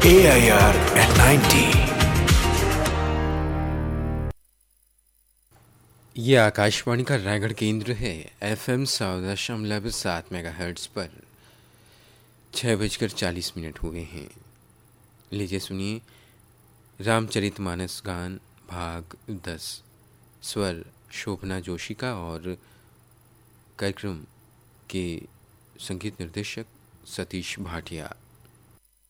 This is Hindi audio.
AIR at 90। ये आकाशवाणी का रायगढ़ केंद्र है। FM 100.7 मेगाहर्ट्ज पर 6:40 हुए हैं। लीजिए सुनिए रामचरितमानस गान भाग 10, स्वर शोभना जोशी का और कार्यक्रम के संगीत निर्देशक सतीश भाटिया।